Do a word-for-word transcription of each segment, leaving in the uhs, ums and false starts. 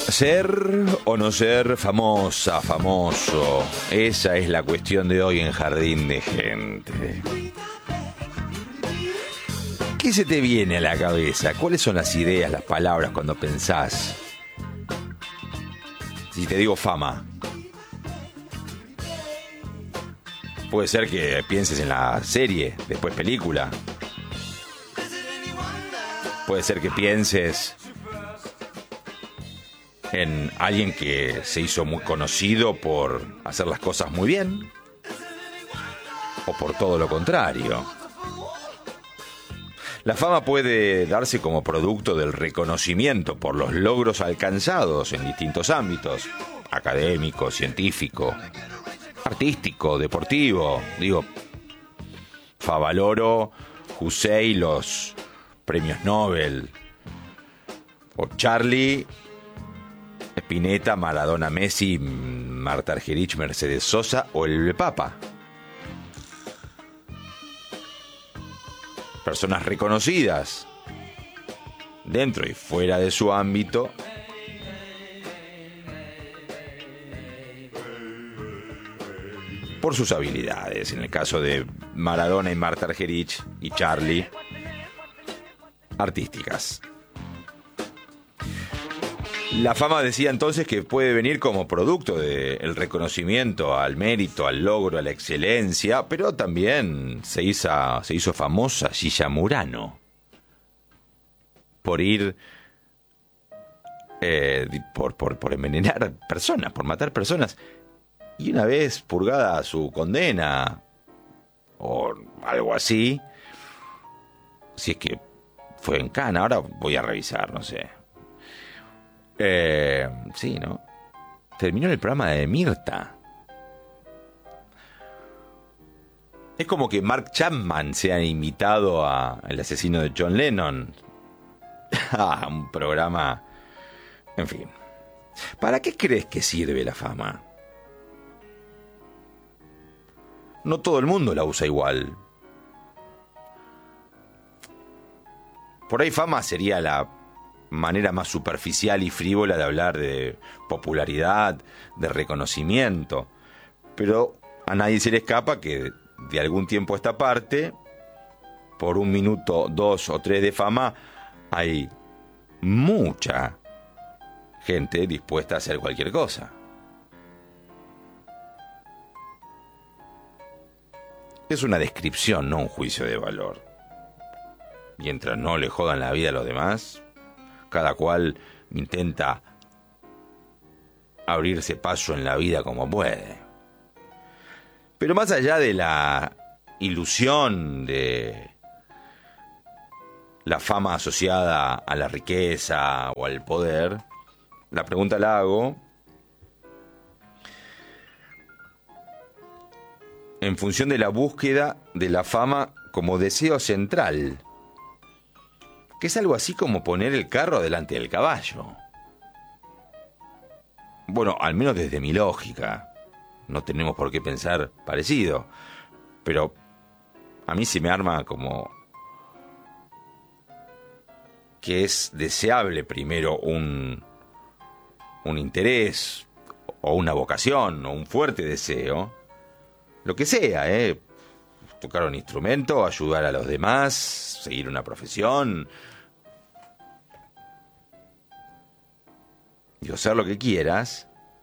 Ser o no ser famosa, famoso, esa es la cuestión de hoy en Jardín de Gente. ¿Qué se te viene a la cabeza? ¿Cuáles son las ideas, las palabras cuando pensás? Si te digo fama, puede ser que pienses en la serie, después película. Puede ser que pienses en alguien que se hizo muy conocido por hacer las cosas muy bien, o por todo lo contrario. La fama puede darse como producto del reconocimiento por los logros alcanzados en distintos ámbitos: académico, científico, artístico, deportivo. Digo, Favaloro, Jusey, los premios Nobel, o Charlie, Spinetta, Maradona, Messi, Marta Argerich, Mercedes Sosa o el Papa. Personas reconocidas dentro y fuera de su ámbito, por sus habilidades. En el caso de Maradona y Marta Argerich y Charlie, artísticas. La fama, decía entonces, que puede venir como producto del reconocimiento al mérito, al logro, a la excelencia, pero también se hizo, se hizo famosa Gilla Murano por ir, eh, por, por, por envenenar personas, por matar personas. Y una vez purgada su condena, o algo así, si es que fue en Cana, ahora voy a revisar, no sé. Eh, sí, ¿no? Terminó en el programa de Mirta. Es como que Mark Chapman sea invitado a El asesino de John Lennon. Ah, un programa. En fin. ¿Para qué crees que sirve la fama? No todo el mundo la usa igual. Por ahí fama sería la manera más superficial y frívola de hablar de popularidad, de reconocimiento. Pero a nadie se le escapa que de algún tiempo a esta parte, por un minuto, dos o tres de fama, hay mucha gente dispuesta a hacer cualquier cosa. Es una descripción, no un juicio de valor. Mientras no le jodan la vida a los demás, cada cual intenta abrirse paso en la vida como puede. Pero más allá de la ilusión de la fama asociada a la riqueza o al poder, la pregunta la hago en función de la búsqueda de la fama como deseo central, que es algo así como poner el carro delante del caballo. Bueno, al menos desde mi lógica. No tenemos por qué pensar parecido. Pero a mí se me arma como que es deseable primero un, un interés o una vocación o un fuerte deseo. Lo que sea, ¿eh? Tocar un instrumento, ayudar a los demás, seguir una profesión, digo, ser lo que quieras.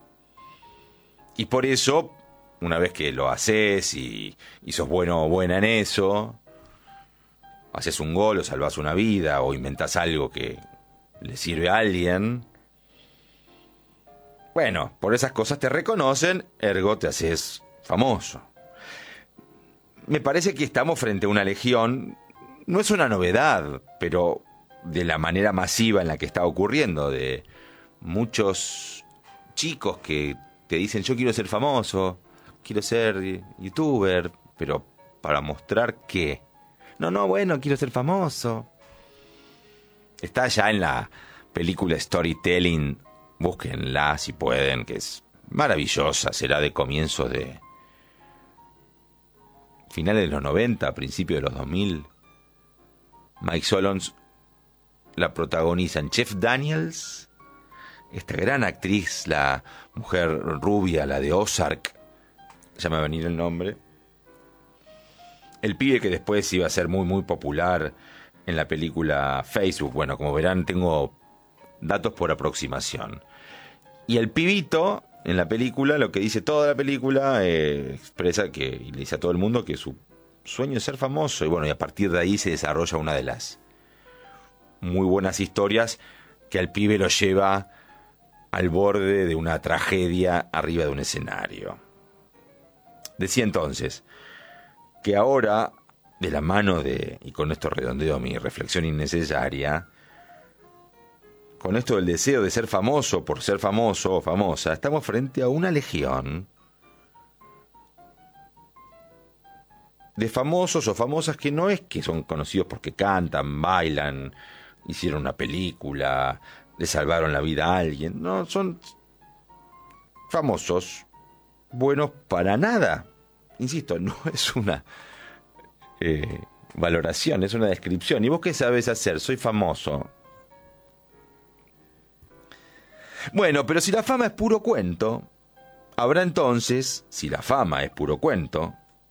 Y por eso, una vez que lo haces y, y sos bueno o buena en eso, haces un gol o salvas una vida o inventás algo que le sirve a alguien, bueno, por esas cosas te reconocen, ergo te haces famoso. Me parece que estamos frente a una legión, no es una novedad, pero de la manera masiva en la que está ocurriendo, de muchos chicos que te dicen: yo quiero ser famoso, quiero ser youtuber, pero para mostrar qué. No, no, bueno, quiero ser famoso. Está ya en la película Storytelling, búsquenla si pueden, que es maravillosa, será de comienzos de finales de los noventa, principios de los dos mil. Mike Solons la protagonizan Jeff Daniels, esta gran actriz, la mujer rubia, la de Ozark, ya me va a venir el nombre. El pibe que después iba a ser muy, muy popular en la película Facebook. Bueno, como verán, tengo datos por aproximación. Y el pibito, en la película, lo que dice toda la película, eh, expresa que, y le dice a todo el mundo que su sueño es ser famoso. Y bueno, y a partir de ahí se desarrolla una de las muy buenas historias que al pibe lo lleva al borde de una tragedia arriba de un escenario. Decía entonces que ahora, de la mano de, y con esto redondeo mi reflexión innecesaria, con esto del deseo de ser famoso por ser famoso o famosa, estamos frente a una legión de famosos o famosas que no es que son conocidos porque cantan, bailan, hicieron una película, le salvaron la vida a alguien. No, son famosos buenos para nada. Insisto, no es una eh, valoración, es una descripción. ¿Y vos qué sabés hacer? Soy famoso. Bueno, pero si la fama es puro cuento, habrá entonces, si la fama es puro cuento,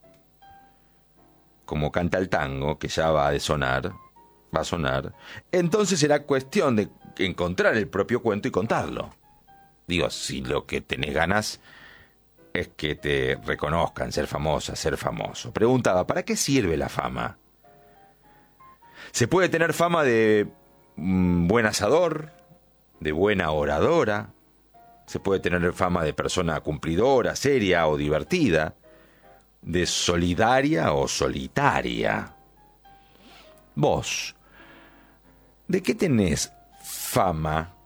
como canta el tango, que ya va a sonar, va a sonar, entonces será cuestión de encontrar el propio cuento y contarlo. Digo, si lo que tenés ganas es que te reconozcan, ser famosa, ser famoso. Preguntaba, ¿para qué sirve la fama? Se puede tener fama de mm, buen asador, de buena oradora, se puede tener fama de persona cumplidora, seria o divertida, de solidaria o solitaria. Vos, ¿de qué tenés fama?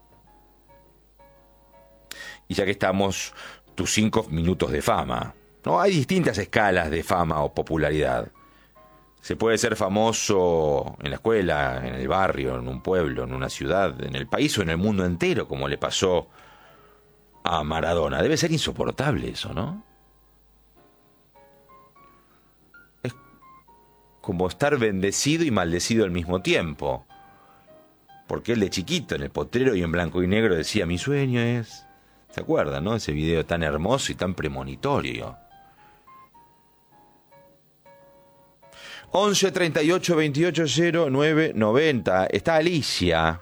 Y ya que estamos, tus cinco minutos de fama, ¿no? Hay distintas escalas de fama o popularidad. Se puede ser famoso en la escuela, en el barrio, en un pueblo, en una ciudad, en el país o en el mundo entero, como le pasó a Maradona. Debe ser insoportable eso, ¿no? Es como estar bendecido y maldecido al mismo tiempo. Porque él de chiquito, en el potrero y en blanco y negro, decía, mi sueño es... ¿Se acuerdan, no? Ese video tan hermoso y tan premonitorio. once treinta y ocho veintiocho cero nueve noventa. Está Alicia.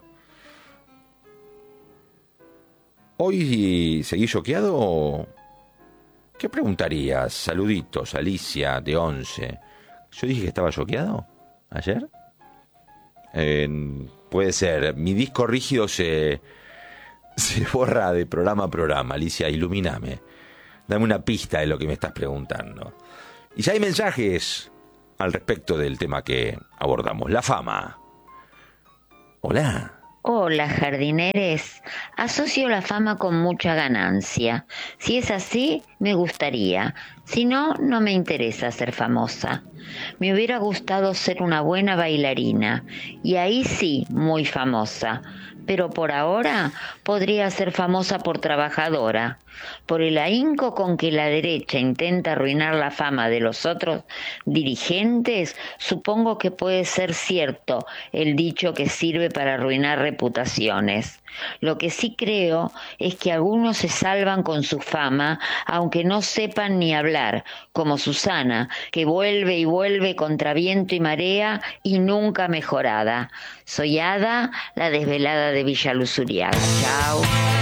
¿Hoy seguís choqueado? ¿Qué preguntarías? Saluditos, Alicia, de once. ¿Yo dije que estaba choqueado ayer? Eh, puede ser. Mi disco rígido se, se borra de programa a programa. Alicia, ilumíname. Dame una pista de lo que me estás preguntando. Y ya hay mensajes al respecto del tema que abordamos, la fama. Hola. Hola, jardineres. Asocio la fama con mucha ganancia. Si es así, me gustaría. Si no, no me interesa ser famosa. Me hubiera gustado ser una buena bailarina. Y ahí sí, muy famosa. Pero por ahora podría ser famosa por trabajadora. Por el ahínco con que la derecha intenta arruinar la fama de los otros dirigentes, supongo que puede ser cierto el dicho que sirve para arruinar reputaciones. Lo que sí creo es que algunos se salvan con su fama, aunque no sepan ni hablar, como Susana, que vuelve y vuelve contra viento y marea y nunca mejorada. Soy Ada, la desvelada de Villa Luz Uriaga. Chao.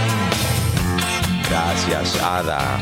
Gracias, Ada.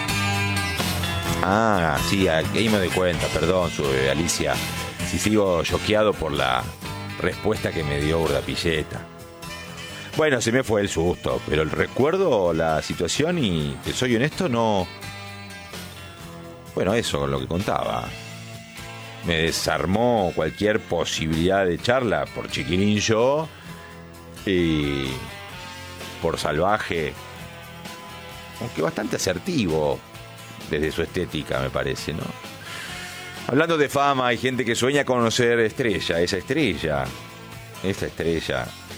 Ah, sí, ahí me doy cuenta, perdón, su, Alicia, si sigo choqueado por la respuesta que me dio Urdapilleta. Bueno, se me fue el susto, pero recuerdo la situación y, te soy honesto, no... Bueno, eso con lo que contaba. Me desarmó cualquier posibilidad de charla por chiquilín yo y por salvaje, aunque bastante asertivo desde su estética, me parece, ¿no? Hablando de fama, hay gente que sueña con ser estrella, esa estrella, esa estrella